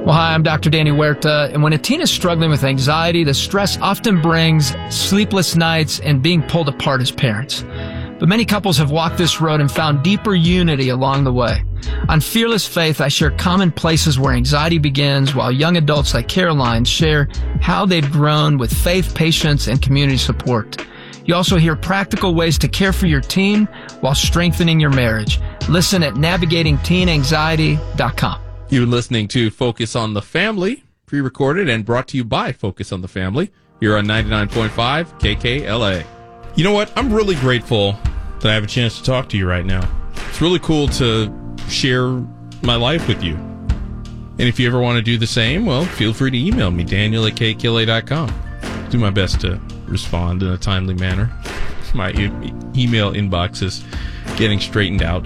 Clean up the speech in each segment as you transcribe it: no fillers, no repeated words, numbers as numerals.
Well, hi, I'm Dr. Danny Huerta, and when a teen is struggling with anxiety, the stress often brings sleepless nights and being pulled apart as parents. But many couples have walked this road and found deeper unity along the way. On Fearless Faith, I share common places where anxiety begins, while young adults like Caroline share how they've grown with faith, patience, and community support. You also hear practical ways to care for your teen while strengthening your marriage. Listen at navigatingteenanxiety.com. You're listening to Focus on the Family, pre-recorded and brought to you by Focus on the Family, here on 99.5 KKLA. You know what? I'm really grateful that I have a chance to talk to you right now. It's really cool to share my life with you. And if you ever want to do the same, well, feel free to email me, daniel@kkla.com. Do my best to respond in a timely manner. My email inbox is getting straightened out.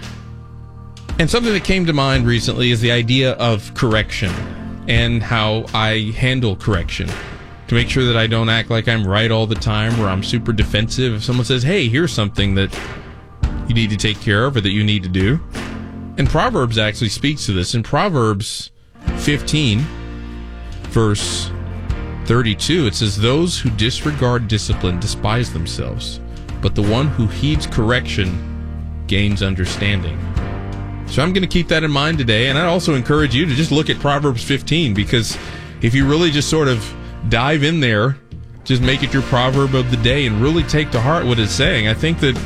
And something that came to mind recently is the idea of correction and how I handle correction to make sure that I don't act like I'm right all the time or I'm super defensive. If someone says, hey, here's something that you need to take care of or that you need to do. And Proverbs actually speaks to this. In Proverbs 15, verse 32, it says, those who disregard discipline despise themselves, but the one who heeds correction gains understanding. So I'm going to keep that in mind today, and I also encourage you to just look at Proverbs 15, because if you really just sort of dive in there, just make it your proverb of the day and really take to heart what it's saying, I think that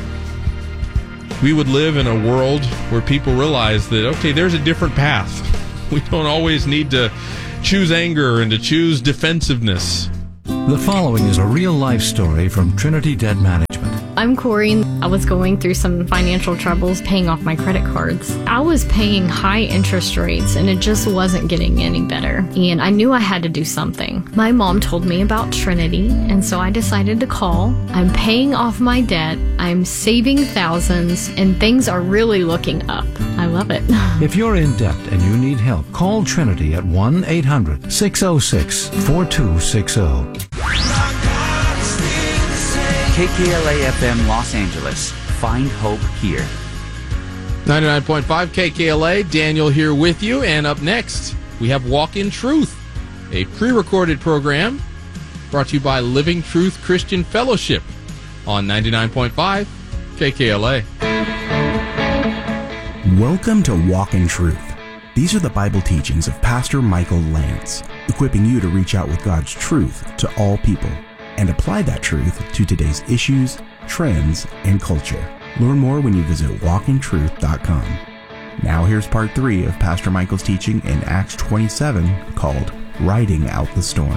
we would live in a world where people realize that, okay, there's a different path. We don't always need to choose anger and to choose defensiveness. The following is a real-life story from Trinity Debt Management. I'm Corey. I was going through some financial troubles paying off my credit cards. I was paying high interest rates and it just wasn't getting any better. And I knew I had to do something. My mom told me about Trinity, and so I decided to call. I'm paying off my debt. I'm saving thousands, and things are really looking up. I love it. If you're in debt and you need help, call Trinity at 1-800-606-4260. KKLA FM Los Angeles. Find hope here. 99.5 KKLA, Daniel here with you. And up next, we have Walk in Truth, a pre-recorded program brought to you by Living Truth Christian Fellowship on 99.5 KKLA. Welcome to Walk in Truth. These are the Bible teachings of Pastor Michael Lance, equipping you to reach out with God's truth to all people and apply that truth to today's issues, trends, and culture. Learn more when you visit walkintruth.com. Now here's part 3 of Pastor Michael's teaching in Acts 27 called Riding Out the Storm.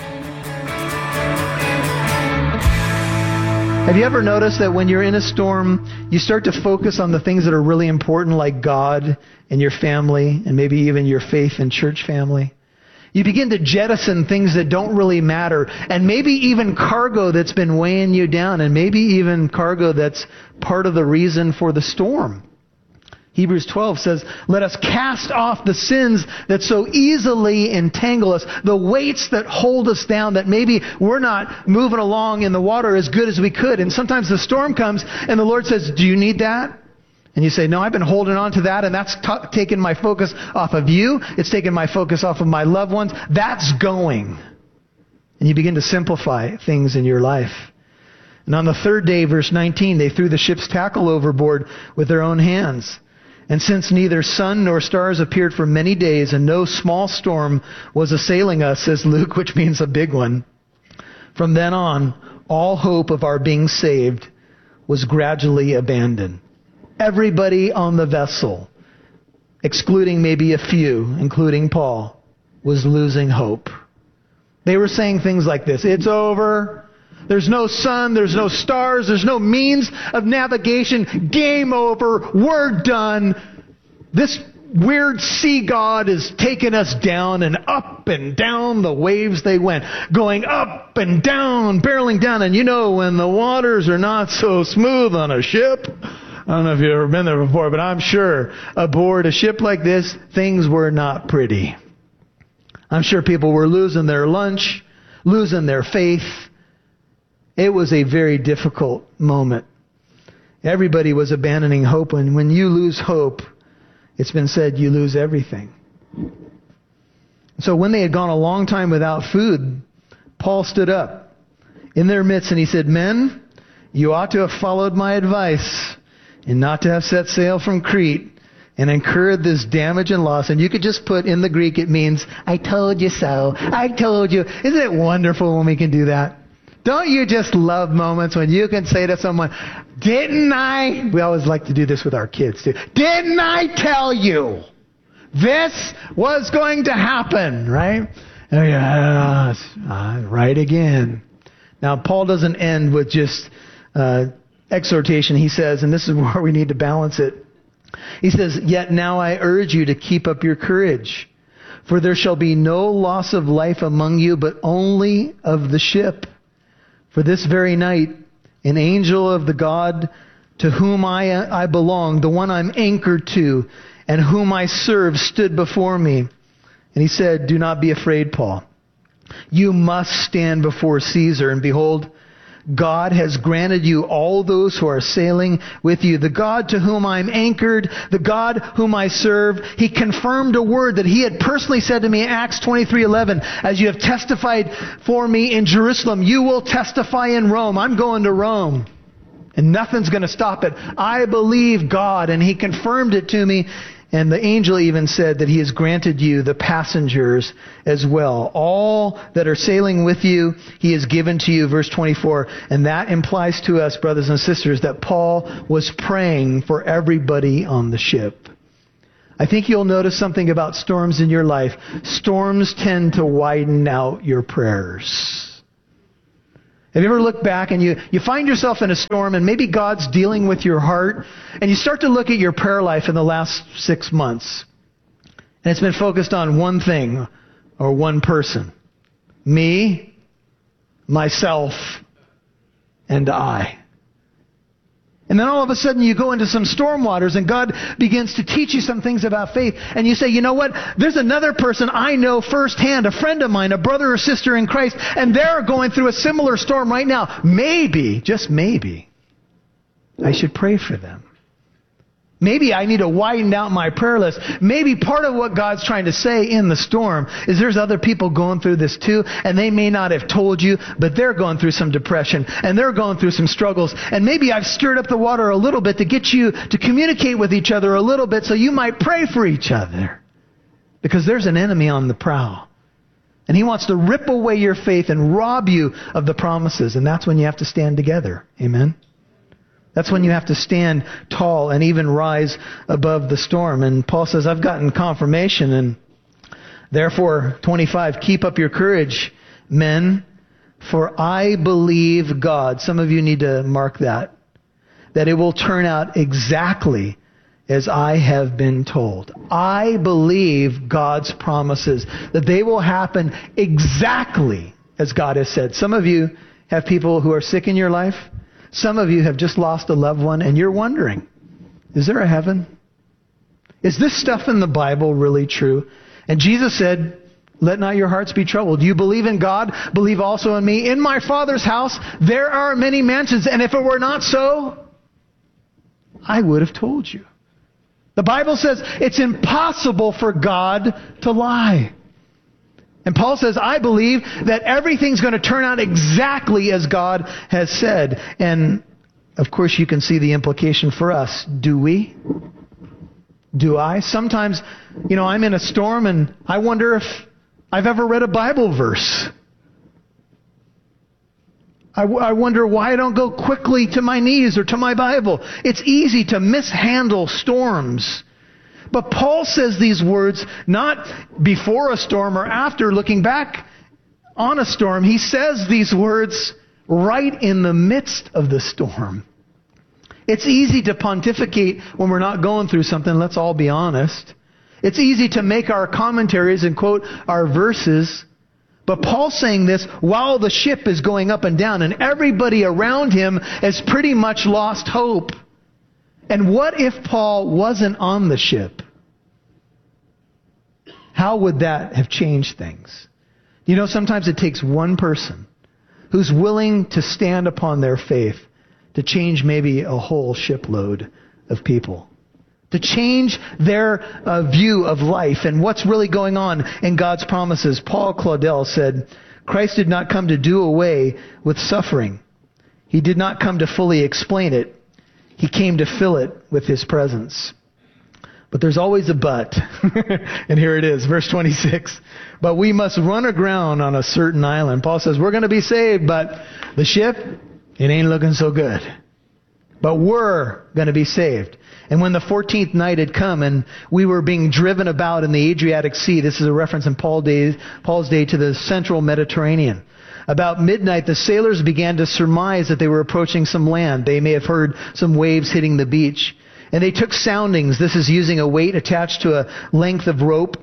Have you ever noticed that when you're in a storm, you start to focus on the things that are really important, like God and your family and maybe even your faith and church family? You begin to jettison things that don't really matter, and maybe even cargo that's been weighing you down, and maybe even cargo that's part of the reason for the storm. Hebrews 12 says, let us cast off the sins that so easily entangle us, the weights that hold us down, that maybe we're not moving along in the water as good as we could. And sometimes the storm comes and the Lord says, do you need that? And you say, no, I've been holding on to that, and that's taken my focus off of you. It's taken my focus off of my loved ones. That's going. And you begin to simplify things in your life. And on the third day, verse 19, they threw the ship's tackle overboard with their own hands. And since neither sun nor stars appeared for many days, and no small storm was assailing us, says Luke, which means a big one, from then on, all hope of our being saved was gradually abandoned. Everybody on the vessel, excluding maybe a few, including Paul, was losing hope. They were saying things like this: it's over. There's no sun, there's no stars, there's no means of navigation. Game over. We're done. This weird sea god is taking us down, and up and down the waves they went, going up and down, barreling down. And you know, when the waters are not so smooth on a ship, I don't know if you've ever been there before, but I'm sure aboard a ship like this, things were not pretty. I'm sure people were losing their lunch, losing their faith. It was a very difficult moment. Everybody was abandoning hope, and when you lose hope, it's been said you lose everything. So when they had gone a long time without food, Paul stood up in their midst and he said, "Men, you ought to have followed my advice and not to have set sail from Crete and incurred this damage and loss." And you could just put in the Greek, it means, "I told you so. I told you." Isn't it wonderful when we can do that? Don't you just love moments when you can say to someone, "Didn't I?" We always like to do this with our kids too. "Didn't I tell you this was going to happen?" Right? Oh, yes, right again. Now, Paul doesn't end with just exhortation. He says, and this is where we need to balance it. He says, "Yet now I urge you to keep up your courage, for there shall be no loss of life among you, but only of the ship. For this very night, an angel of the God to whom I belong, the one I'm anchored to, and whom I serve, stood before me." And he said, "Do not be afraid, Paul. You must stand before Caesar, and behold, God has granted you all those who are sailing with you. The God to whom I'm anchored, the God whom I serve." He confirmed a word that he had personally said to me in Acts 23:11. "As you have testified for me in Jerusalem, you will testify in Rome." I'm going to Rome. And nothing's going to stop it. I believe God, and he confirmed it to me. And the angel even said that he has granted you the passengers as well. All that are sailing with you, he has given to you. Verse 24. And that implies to us, brothers and sisters, that Paul was praying for everybody on the ship. I think you'll notice something about storms in your life. Storms tend to widen out your prayers. Have you ever looked back and you find yourself in a storm and maybe God's dealing with your heart and you start to look at your prayer life in the last 6 months and it's been focused on one thing or one person. Me, myself, and I. And then all of a sudden you go into some storm waters and God begins to teach you some things about faith. And you say, "You know what? There's another person I know firsthand, a friend of mine, a brother or sister in Christ, and they're going through a similar storm right now. Maybe, just maybe, I should pray for them. Maybe I need to widen out my prayer list." Maybe part of what God's trying to say in the storm is there's other people going through this too, and they may not have told you, but they're going through some depression, and they're going through some struggles. And maybe I've stirred up the water a little bit to get you to communicate with each other a little bit so you might pray for each other. Because there's an enemy on the prowl. And he wants to rip away your faith and rob you of the promises. And that's when you have to stand together. Amen? That's when you have to stand tall and even rise above the storm. And Paul says, "I've gotten confirmation, and therefore," 25, "keep up your courage, men, for I believe God." Some of you need to mark that it will turn out exactly as I have been told. I believe God's promises, that they will happen exactly as God has said. Some of you have people who are sick in your life. Some of you have just lost a loved one and you're wondering, is there a heaven? Is this stuff in the Bible really true? And Jesus said, "Let not your hearts be troubled. You believe in God, believe also in me. In my Father's house there are many mansions, and if it were not so, I would have told you." The Bible says it's impossible for God to lie. And Paul says, I believe that everything's going to turn out exactly as God has said. And, of course, you can see the implication for us. Do we? Do I? Sometimes, I'm in a storm and I wonder if I've ever read a Bible verse. I wonder why I don't go quickly to my knees or to my Bible. It's easy to mishandle storms. But Paul says these words not before a storm or after looking back on a storm. He says these words right in the midst of the storm. It's easy to pontificate when we're not going through something, let's all be honest. It's easy to make our commentaries and quote our verses. But Paul's saying this while the ship is going up and down and everybody around him has pretty much lost hope. And what if Paul wasn't on the ship? How would that have changed things? Sometimes it takes one person who's willing to stand upon their faith to change maybe a whole shipload of people. to change their view of life and what's really going on in God's promises. Paul Claudel said, Christ did not come to do away with suffering. He did not come to fully explain it. He came to fill it with his presence. But there's always a but. And here it is, verse 26. But we must run aground on a certain island. Paul says, we're going to be saved, but the ship, it ain't looking so good. But we're going to be saved. And when the 14th night had come and we were being driven about in the Adriatic Sea, this is a reference in Paul's day to the central Mediterranean. About midnight, the sailors began to surmise that they were approaching some land. They may have heard some waves hitting the beach. And they took soundings. This is using a weight attached to a length of rope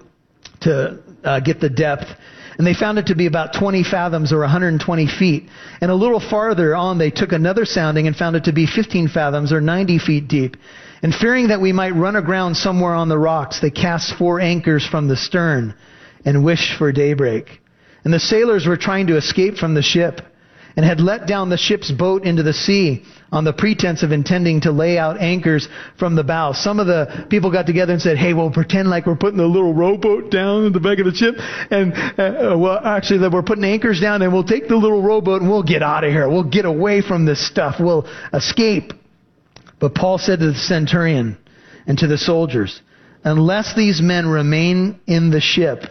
to get the depth. And they found it to be about 20 fathoms or 120 feet. And a little farther on, they took another sounding and found it to be 15 fathoms or 90 feet deep. And fearing that we might run aground somewhere on the rocks, they cast 4 anchors from the stern and wished for daybreak. And the sailors were trying to escape from the ship and had let down the ship's boat into the sea on the pretense of intending to lay out anchors from the bow. Some of the people got together and said, hey, we'll pretend like we're putting the little rowboat down in the back of the ship. And, actually, that we're putting anchors down, and we'll take the little rowboat and we'll get out of here. We'll get away from this stuff. We'll escape. But Paul said to the centurion and to the soldiers, unless these men remain in the ship,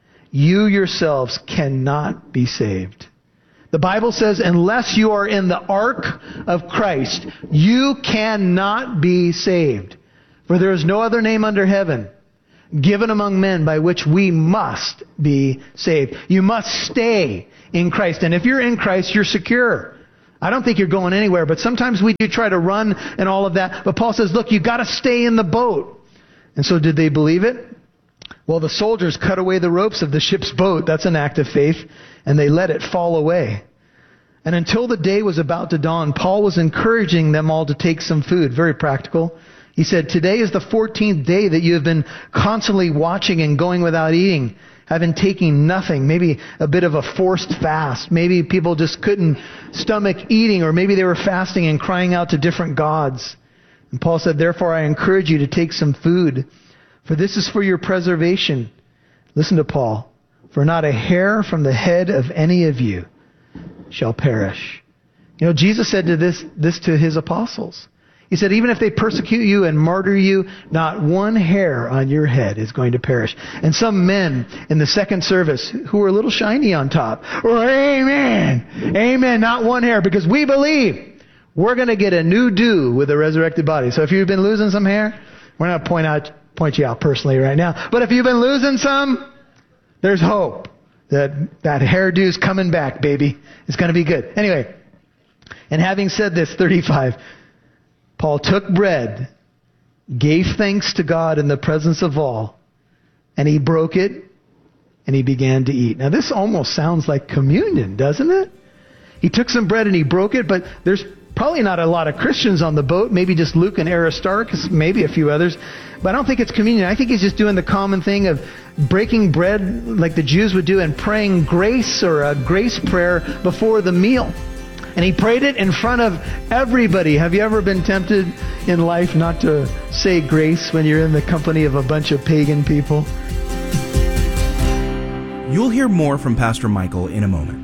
you yourselves cannot be saved. The Bible says, unless you are in the ark of Christ, you cannot be saved. For there is no other name under heaven given among men by which we must be saved. You must stay in Christ. And if you're in Christ, you're secure. I don't think you're going anywhere, but sometimes we do try to run and all of that. But Paul says, look, you got to stay in the boat. And so did they believe it? Well, the soldiers cut away the ropes of the ship's boat. That's an act of faith. And they let it fall away. And until the day was about to dawn, Paul was encouraging them all to take some food. Very practical. He said, today is the 14th day that you have been constantly watching and going without eating, have been taking nothing, maybe a bit of a forced fast. Maybe people just couldn't stomach eating, or maybe they were fasting and crying out to different gods. And Paul said, therefore I encourage you to take some food, for this is for your preservation. Listen to Paul. For not a hair from the head of any of you shall perish. You know, Jesus said this to his apostles. He said, even if they persecute you and martyr you, not one hair on your head is going to perish. And some men in the second service who were a little shiny on top, or amen, amen, not one hair, because we believe we're going to get a new due with a resurrected body. So if you've been losing some hair, we're not point you out personally right now, but if you've been losing some, there's hope that hairdo's coming back, baby. It's going to be good. Anyway, and having said this, 35, Paul took bread, gave thanks to God in the presence of all, and he broke it, and he began to eat. Now, this almost sounds like communion, doesn't it? He took some bread and he broke it, but there's probably not a lot of Christians on the boat, maybe just Luke and Aristarchus, maybe a few others. But I don't think it's communion. I think he's just doing the common thing of breaking bread like the Jews would do and praying grace or a grace prayer before the meal. And he prayed it in front of everybody. Have you ever been tempted in life not to say grace when you're in the company of a bunch of pagan people? You'll hear more from Pastor Michael in a moment.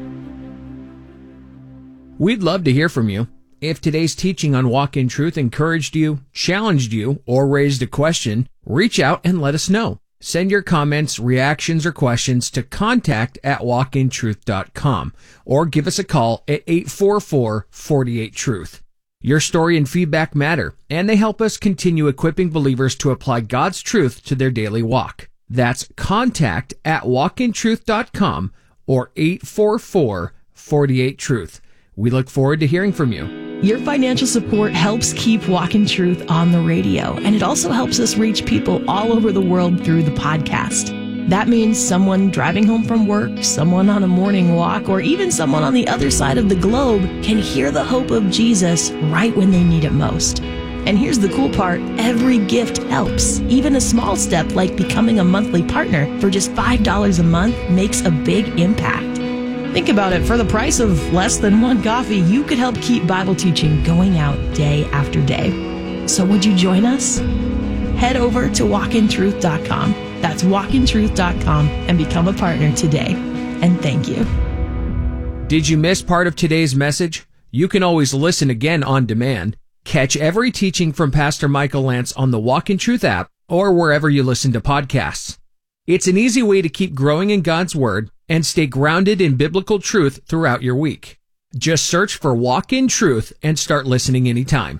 We'd love to hear from you. If today's teaching on Walk in Truth encouraged you, challenged you, or raised a question, reach out and let us know. Send your comments, reactions, or questions to contact@walkintruth.com or give us a call at 844-48-TRUTH. Your story and feedback matter, and they help us continue equipping believers to apply God's truth to their daily walk. That's contact@walkintruth.com or 844-48-TRUTH. We look forward to hearing from you. Your financial support helps keep Walk in Truth on the radio, and it also helps us reach people all over the world through the podcast. That means someone driving home from work, someone on a morning walk, or even someone on the other side of the globe can hear the hope of Jesus right when they need it most. And here's the cool part, every gift helps. Even a small step like becoming a monthly partner for just $5 a month makes a big impact. Think about it. For the price of less than one coffee, you could help keep Bible teaching going out day after day. So would you join us? head over to walkintruth.com. That's walkintruth.com and become a partner today. And thank you. Did you miss part of today's message? You can always listen again on demand. Catch every teaching from Pastor Michael Lance on the Walk in Truth app or wherever you listen to podcasts. It's an easy way to keep growing in God's Word and stay grounded in biblical truth throughout your week. Just search for Walk in Truth and start listening anytime.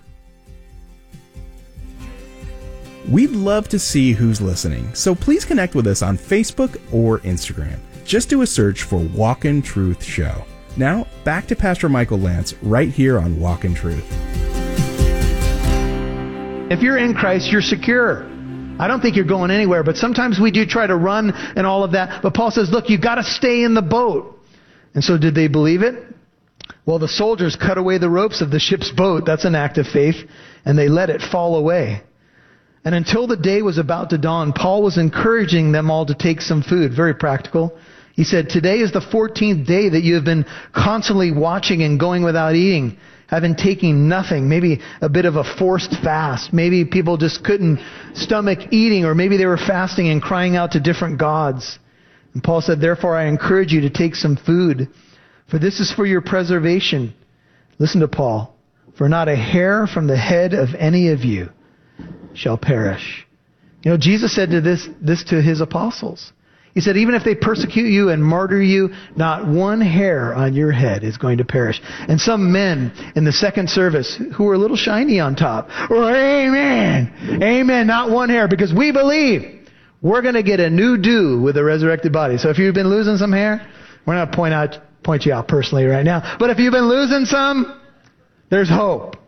We'd love to see who's listening, so please connect with us on Facebook or Instagram. Just do a search for Walk in Truth Show. Now, back to Pastor Michael Lance right here on Walk in Truth. If you're in Christ, you're secure. I don't think you're going anywhere, but sometimes we do try to run and all of that. But Paul says, look, you've got to stay in the boat. And so did they believe it? Well, the soldiers cut away the ropes of the ship's boat. That's an act of faith. And they let it fall away. And until the day was about to dawn, Paul was encouraging them all to take some food. Very practical. He said, today is the 14th day that you have been constantly watching and going without eating, having taken nothing, maybe a bit of a forced fast. Maybe people just couldn't stomach eating, or maybe they were fasting and crying out to different gods. And Paul said, therefore I encourage you to take some food, for this is for your preservation. Listen to Paul. For not a hair from the head of any of you shall perish. You know, Jesus said this to his apostles. He said, even if they persecute you and martyr you, not one hair on your head is going to perish. And some men in the second service who were a little shiny on top, or amen, amen, not one hair, because we believe we're going to get a new due with a resurrected body. So if you've been losing some hair, we're not point you out personally right now, but if you've been losing some, there's hope.